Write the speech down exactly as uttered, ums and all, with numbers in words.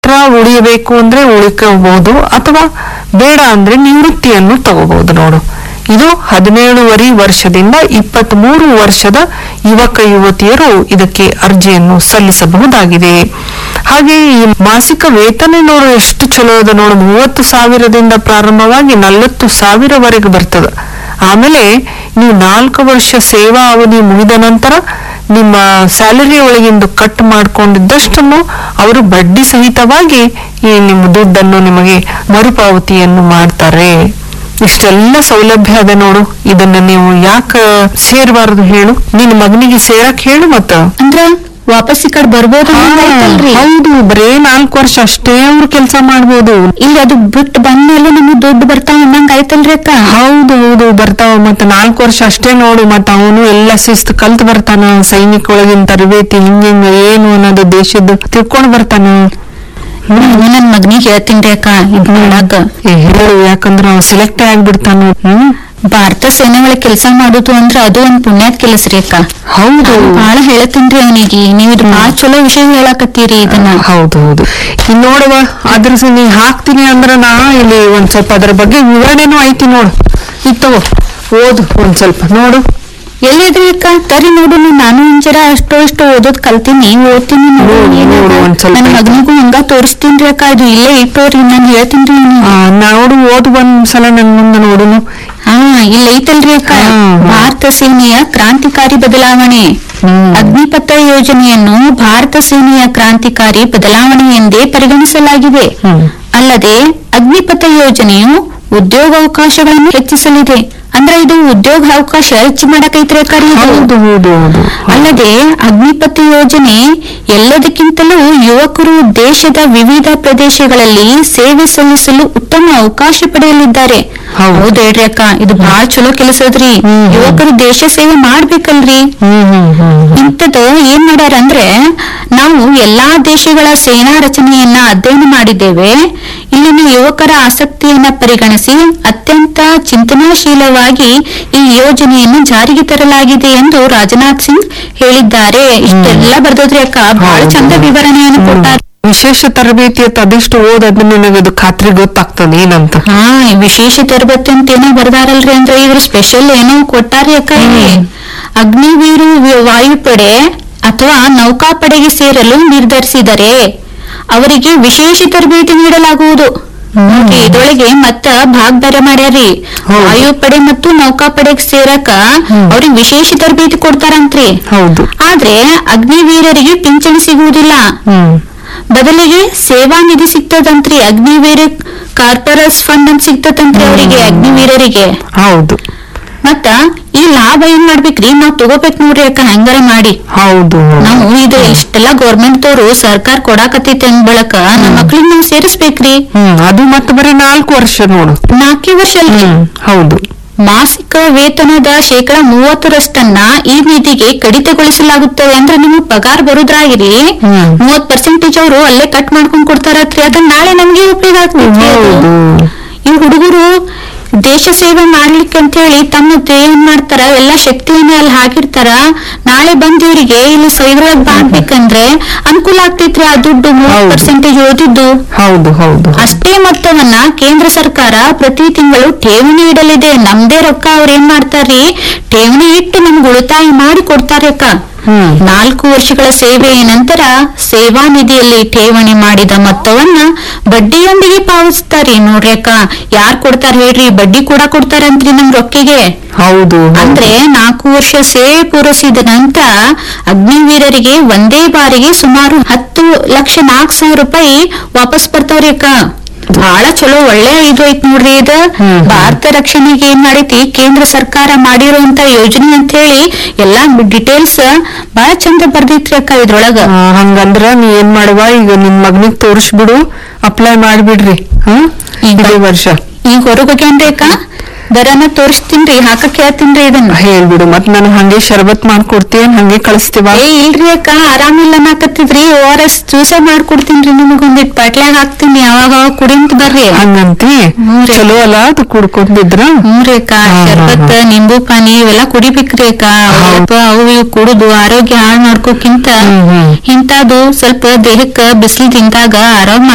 ಮಾತ್ರ ಉಳಿಯಬೇಕು ಅಂದ್ರೆ ಉಳಿಕಬಹುದು, ಅಥವಾ ಬೇಡ ಅಂದ್ರೆ ನಿವೃತ್ತಿಯನ್ನು ತಗೋಬಹುದು ನೋಡು. ಇದು ಹದಿನೇಳುವರೆ ವರ್ಷದಿಂದ ಇಪ್ಪತ್ತ್ ಮೂರು ವರ್ಷದ ಯುವಕ ಯುವತಿಯರು ಇದಕ್ಕೆ ಅರ್ಜಿಯನ್ನು ಸಲ್ಲಿಸಬಹುದಾಗಿದೆ. ಹಾಗೆ ಈ ಮಾಸಿಕ ವೇತನ ನೋಡು ಎಷ್ಟು ಚಲೋ ಅದ ನೋಡು. ಮೂವತ್ತು ಸಾವಿರದಿಂದ ಪ್ರಾರಂಭವಾಗಿ ನಲವತ್ತು ಸಾವಿರವರೆಗೆ ಬರ್ತದ. ಆಮೇಲೆ ನೀವು ನಾಲ್ಕು ವರ್ಷ ಸೇವಾ ಅವಧಿ ಮುಗಿದ ನಂತರ ನಿಮ್ಮ ಸ್ಯಾಲರಿ ಒಳಗಿಂದು ಕಟ್ ಮಾಡ್ಕೊಂಡಿದ್ದಷ್ಟನ್ನು ಅವರು ಬಡ್ಡಿ ಸಹಿತವಾಗಿ ಈ ನಿಮ್ಮ ದುಡ್ಡನ್ನು ನಿಮಗೆ ಮರುಪಾವತಿಯನ್ನು ಮಾಡ್ತಾರೆ. ಇಷ್ಟೆಲ್ಲ ಸೌಲಭ್ಯ ಅದ ನೋಡು. ಇದನ್ನ ನೀವು ಯಾಕ ಸೇರ್ಬಾರದು ಹೇಳು? ನಿನ್ನ ಮಗನಿಗೆ ಸೇರಕ್ ಹೇಳು. ಮತ್ತ ಅಂದ್ರ ವಾಪಸ್ ಈ ಕಡೆ ಬರ್ಬೋದು. ಹೌದು, ಬರೇ ನಾಲ್ಕು ವರ್ಷ ಅಷ್ಟೇ ಅವ್ರು ಕೆಲಸ ಮಾಡ್ಬೋದು. ಇಲ್ಲಿ ಅದು ಬಿಟ್ಟು ಬಂದ್ಮೇಲೆ ನಮಗ್ ದುಡ್ಡು ಬರ್ತಾವ ಅನ್ನಂಗ ಆಯ್ತಲ್ರಿ ಅಕ್ಕ? ಹೌದು ಹೌದು ಬರ್ತಾವ. ಮತ್ತ ನಾಲ್ಕು ವರ್ಷ ಅಷ್ಟೇ ನೋಡು. ಮತ್ತ ಅವನು ಎಲ್ಲಾ ಶಿಸ್ತು ಕಲ್ತ್ ಬರ್ತಾನ. ಸೈನಿಕ ಒಳಗಿನ ತರಬೇತಿ ಹಿಂಗ ಹಿಂಗ ಏನು ಅನ್ನೋದು ದೇಶದ್ದು ತಿಳ್ಕೊಂಡ್ ಬರ್ತಾನ. ನನ್ ಮಗನಿಗೆ ಹೇಳ್ತೀನಿ ಅಕ್ಕ ಇದ್ ಮಾಡಾಕ. ಹೇಳು, ಯಾಕಂದ್ರ ಅವ್ ಸೆಲೆಕ್ಟ್ ಆಗ್ಬಿಡ್ತಾನ. ಹ್ಮ್ ಭಾರತ ಸೇನೆ ಒಳಗೆ ಕೆಲಸ ಮಾಡುದು ಅಂದ್ರ ಅದು ಒಂದ್ ಪುಣ್ಯಾತ್ ಕೆಲಸ ರೀ ಅಕ್ಕ. ಹೌದು, ಬಾಳ ಹೇಳತೀನ್ರಿ ಅವನಿಗೆ. ನೀವ್ ಇದು ಬಾಳ ಚಲೋ ವಿಷಯ ಹೇಳಾಕತ್ತೀರಿ ಇದನ್ನ. ಹೌದು ಹೌದು ಇನ್ ನೋಡುವ, ಅದ್ರ ನೀ ಹಾಕ್ತೀನಿ ಅಂದ್ರ ನಾ ಇಲ್ಲಿ ಒಂದ್ ಸ್ವಲ್ಪ ಅದ್ರ ಬಗ್ಗೆ ವಿವರಣೆನೂ ಐತಿ ನೋಡು. ಇದ್ ತಗೋ ಓದು ಒಂದ್ ಸ್ವಲ್ಪ ನೋಡು. ಎಲ್ಲಿದ್ರಿ ಅಕ್ಕ? ತರಿ ನೋಡು, ನಾನು ಒಂಚರ ಅಷ್ಟೋ ಇಷ್ಟೋ ಓದೋದ್ ಕಲ್ತೀನಿ, ಓದ್ತೀನಿ. ನನ್ನ ಮಗನಿಗೂ ಹಂಗ ತೋರಿಸ್ತೀನ್ರಿ ಅಕ್ಕ. ಇದು ಇಲ್ಲೇ ಇಟ್ಟೋರಿ, ನಾನ್ ಹೇಳ್ತೀನ್ರಿ. ನೋಡು ಓದು ಒಂದ್ಸಲ ನನ್ ಮುಂದೆ ನೋಡುನು. ಹಾ, ಇಲ್ಲ ಐತಲ್ರಿ ಅಕ್ಕ. ಭಾರತ ಸೇನೆಯ ಕ್ರಾಂತಿಕಾರಿ ಬದಲಾವಣೆ. ಅಗ್ನಿಪಥ ಯೋಜನೆಯನ್ನು ಭಾರತ ಸೇನೆಯ ಕ್ರಾಂತಿಕಾರಿ ಬದಲಾವಣೆ ಎಂದೇ ಪರಿಗಣಿಸಲಾಗಿದೆ. ಅಲ್ಲದೆ ಅಗ್ನಿಪಥ ಯೋಜನೆಯು ಉದ್ಯೋಗಾವಕಾಶಗಳನ್ನು ಹೆಚ್ಚಿಸಲಿದೆ. ಅಂದ್ರೆ ಇದು ಉದ್ಯೋಗ ಅವಕಾಶ ಹೆಚ್ಚು ಮಾಡಕೈತ್ರಿ ಅಕ್ಕ. ಅಲ್ಲದೆ ಅಗ್ನಿಪಥ ಯೋಜನೆ ಎಲ್ಲದಕ್ಕಿಂತಲೂ ಯುವಕರು ದೇಶದ ವಿವಿಧ ಪ್ರದೇಶಗಳಲ್ಲಿ ಸೇವೆ ಸಲ್ಲಿಸಲು ಉತ್ತಮ ಅವಕಾಶ ಪಡೆಯಲಿದ್ದಾರೆ. ಹೌದು ಹೇಳ್ರಿ ಅಕ್ಕ, ಇದು ಬಹಳ ಚಲೋ ಕೆಲಸ ಅದ್ರಿ. ಯುವಕರು ದೇಶ ಸೇವೆ ಮಾಡ್ಬೇಕಲ್ರಿ. ಇಂಥದ್ದು ಏನ್ ಮಾಡ್ಯಾರ ಅಂದ್ರೆ, ನಾವು ಎಲ್ಲಾ ದೇಶಗಳ ಸೇನಾ ರಚನೆಯನ್ನ ಅಧ್ಯಯನ ಮಾಡಿದ್ದೇವೆ. ಇಲ್ಲಿನ ಯುವಕರ ಆಸಕ್ತಿಯನ್ನ ಪರಿಗಣಿಸಿ ಅತ್ಯಂತ ಚಿಂತನಾಶೀಲವಾಗಿ ಈ ಯೋಜನೆಯನ್ನು ಜಾರಿಗೆ ತರಲಾಗಿದೆ ಎಂದು ರಾಜನಾಥ್ ಸಿಂಗ್ ಹೇಳಿದ್ದಾರೆ. ಇಷ್ಟೆಲ್ಲ ಬರ್ದೋದ್ರಿ ಅಕ್ಕ, ಬಹಳ ಚಂದ ವಿವರಣೆಯನ್ನು ಕೊಟ್ಟಾರೆ. ವಿಶೇಷ ತರಬೇತಿ ಅಂತ ಅದೆಷ್ಟು ಓದದ್ ನಿನಗದು ಖಾತ್ರಿ ಗೊತ್ತಾಗ್ತದೆ ಏನಂತ. ಹಾ, ವಿಶೇಷ ತರಬೇತಿ ಅಂತ ಏನೋ ಬರ್ದಾರಲ್ರಿ. ಅಂದ್ರೆ ಇವ್ರು ಸ್ಪೆಷಲ್ ಏನೋ ಕೊಟ್ಟಾರಿ ಅಕ್ಕ. ಅಗ್ನಿವೀರು ವಾಯುಪಡೆ ಅಥವಾ ನೌಕಾಪಡೆಗೆ ಸೇರಲು ನಿರ್ಧರಿಸಿದರೆ ಅವರಿಗೆ ವಿಶೇಷ ತರಬೇತಿ ನೀಡಲಾಗುವುದು. ಇದ್ರೊಳಗೆ ಮತ್ತ ಭಾಗ ಬೇರೆ ಮಾಡ್ಯಾರಿ. ವಾಯುಪಡೆ ಮತ್ತು ನೌಕಾಪಡೆಗೆ ಸೇರಕ ಅವ್ರಿಗೆ ವಿಶೇಷ ತರಬೇತಿ ಕೊಡ್ತಾರಂತ್ರಿ. ಹೌದು, ಆದ್ರೆ ಅಗ್ನಿವೀರರಿಗೆ ಪಿಂಚಣಿ ಸಿಗುವುದಿಲ್ಲ. ಬದಲಿಗೆ ಸೇವಾ ನಿಧಿ ಸಿಗ್ತದಂತ್ರಿ. ಅಗ್ನಿವೀರ ಕಾರ್ಪೊರೇಸ್ ಫಂಡ್ ಅಂತ ಸಿಗ್ತದಂತ್ರಿ ಅವರಿಗೆ, ಅಗ್ನಿವೀರರಿಗೆ. ಹೌದು, ಮತ್ತ ಈ ಲಾಭ ಏನ್ ಮಾಡ್ಬೇಕ್ರಿ, ನಾವ್ ತಗೋಬೇಕ್ ನೋಡ್ರಿ ಅಕ್ಕ, ಹೆಂಗಾರ ಮಾಡಿ. ಹೌದು, ನಾವು ಇದು ಇಷ್ಟೆಲ್ಲಾ ಗೌರ್ಮೆಂಟ್ ತೋರು ಸರ್ಕಾರ ಕೊಡಾಕತ್ತೈತಿ ಅಂದ್ ಬಳಕ ನಮ್ಮ ಮಕ್ಳಿಗೆ ನಾವ್ ಸೇರಿಸ್ಬೇಕ್ರಿ. ಹ್ಮ್ ಅದು ಮತ್ತೆ ಬರೀ ನಾಲ್ಕು ವರ್ಷ ನೋಡು. ನಾಲ್ಕೇ ವರ್ಷ ಅಲ್ರಿ? ಹೌದು. ಮಾಸಿಕ ವೇತನದ ಶೇಕಡ ಮೂವತ್ತರಷ್ಟನ್ನ ಈ ನಿಧಿಗೆ ಕಡಿತಗೊಳಿಸಲಾಗುತ್ತದೆ. ಅಂದ್ರೆ ನಿಮ್ಗೆ ಪಗಾರ ಬರುದ್ರಾಗಿರಿ ಮೂವತ್ ಪರ್ಸೆಂಟೇಜ್ ಅವರು ಅಲ್ಲೇ ಕಟ್ ಮಾಡ್ಕೊಂಡ್ ಕೊಡ್ತಾರತ್ರಿ. ಅದನ್ನ ನಾಳೆ ನಮ್ಗೆ ಉಪಯೋಗ ಆಗ್ತದೆ. ಈ ಹುಡುಗರು ದೇಶ ಸೇವೆ ಮಾಡ್ಲಿಕ್ಕೆ ಅಂತ ಹೇಳಿ ತಮ್ಮ ಏನ್ ಮಾಡ್ತಾರ, ಎಲ್ಲಾ ಶಕ್ತಿಯನ್ನ ಅಲ್ಲಿ ಹಾಕಿರ್ತಾರ. ನಾಳೆ ಬಂದಿವ್ರಿಗೆ ಇಲ್ಲಿ ಇದ್ರೊಳಗ್ ಮಾಡ್ಬೇಕಂದ್ರೆ ಅನುಕೂಲ ಆಗ್ತೈತ್ರಿ. ಆ ದುಡ್ಡು ಮೂವತ್ ಪರ್ಸೆಂಟೇಜ್ ಓದಿದ್ದು. ಹೌದು ಹೌದು ಅಷ್ಟೇ ಮೊತ್ತವನ್ನ ಕೇಂದ್ರ ಸರ್ಕಾರ ಪ್ರತಿ ತಿಂಗಳು ಠೇವಣಿ ಇಡಲಿದೆ. ನಮ್ದೇ ರೊಕ್ಕ ಅವ್ರ ಏನ್ ಮಾಡ್ತಾರ್ರಿ, ಠೇವಣಿ ಇಟ್ಟು ನಮ್ಗೆ ಉಳಿತಾಯ ಮಾಡಿ ಕೊಡ್ತಾರೆ ಅಕ್ಕ. ನಾಲ್ಕು ವರ್ಷಗಳ ಸೇವೆಯ ನಂತರ ಸೇವಾ ನಿಧಿಯಲ್ಲಿ ಠೇವಣಿ ಮಾಡಿದ ಮೊತ್ತವನ್ನ ಬಡ್ಡಿಯೊಂದಿಗೆ ಪಾವತಿಸ್ತಾರಿ. ನೋಡ್ರಿ ಅಕ್ಕ, ಯಾರ್ ಕೊಡ್ತಾರ ಹೇಳ್ರಿ, ಬಡ್ಡಿ ಕೂಡ ಕೊಡ್ತಾರಂತ್ರಿ ನಮ್ ರೊಕ್ಕಿಗೆ. ಹೌದು, ಅಂದ್ರೆ ನಾಲ್ಕು ವರ್ಷ ಸೇವೆ ಪೂರೈಸಿದ ನಂತರ ಅಗ್ನಿವೀರರಿಗೆ ಒಂದೇ ಬಾರಿಗೆ ಸುಮಾರು ಹತ್ತು ಲಕ್ಷ ನಾಲ್ಕು ಸಾವಿರ ರೂಪಾಯಿ ವಾಪಸ್ ಬರ್ತಾವ್ರಿ ಅಕ್ಕ. ಬಹಳ ಚಲೋ ಒಳ್ಳೆ ಇದು ಐತ್ ನೋಡ್ರಿ. ಇದು ಭಾರತ ರಕ್ಷಣೆಗೆ ಏನ್ ಮಾಡೈತಿ ಕೇಂದ್ರ ಸರ್ಕಾರ ಮಾಡಿರುವಂತ ಯೋಜನೆ ಅಂತ ಹೇಳಿ ಎಲ್ಲಾ ಡಿಟೇಲ್ಸ್ ಬಹಳ ಚಂದ ಬರ್ದೈತ್ರಿ ಅಕ್ಕ ಇದ್ರೊಳಗ. ಹಂಗಂದ್ರ ನೀ ಏನ್ ಮಾಡುವ, ಈಗ ನಿನ್ ಮಗನಿಗ್ ತೋರಿಸ್ಬಿಡು, ಅಪ್ಲೈ ಮಾಡ್ಬಿಡ್ರಿ. ಹ್ಮ್ ಇದೇ ವರ್ಷ ಈಗ ಹೊರಗೋಗ್ಯಾನ್ರಿ ಅಕ್ಕ, ದರನ ತೋರಿಸ್ತೀನ್ರಿ, ಹಾಕಕ್ ಹೇಳ್ತೀನ್ರಿ. ಇದನ್ನ ಹೇಳ್ಬಿಡು. ಮತ್ ನಾನು ಹಂಗೆ ಶರ್ಬತ್ ಮಾಡ್ಕೊಡ್ತೀನ್, ಹಂಗೆ ಕಳಿಸ್ತೀವ. ಏ ಇಲ್ರಿ ಅಕ್ಕ, ಆರಾಮಿಲ್ಲ ಅನ್ನಕತ್ತಿದ್ರಿ. ಓ ಆರ್ ಎಸ್ ಜ್ಯೂಸ ಮಾಡ್ಕೊಡ್ತೀನ್ರಿ ನಿಮಗ್ ಒಂದಿಟ್ ಬಾಟ್ಲ್ಯಾಗ ಹಾಕ್ತೀನಿ, ಅವಾಗ ಅವಾಗ ಕುಡಿಂತ ಬರ್ರಿ. ಹಂಗಂತಿ ಚಲೋ ಅಲ್ಲ ಅದು ಕುಡ್ಕೊಂಡಿದ್ರ. ಹ್ಞೂರಿ ಅಕ್ಕ, ಶರ್ಬತ್ ನಿಂಬು ಪಾನಿ ಇವೆಲ್ಲಾ ಕುಡಿಬೇಕ್ರಿ ಅಕ್ಕ. ಅವು ಇವು ಕುಡುದು ಆರೋಗ್ಯ ಹಾಳು ಮಾಡ್ಕೋಕ್ಕಿಂತ ಇಂತಾದು ಸ್ವಲ್ಪ ದೇಹಕ್ಕ ಬಿಸಿಲು ತಿಂದಾಗ ಆರಾಮ್